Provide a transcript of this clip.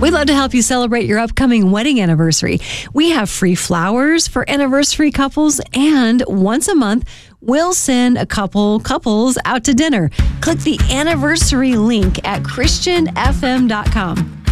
We'd love to help you celebrate your upcoming wedding anniversary. We have free flowers for anniversary couples, and once a month, we'll send a couples out to dinner. Click the anniversary link at christianfm.com.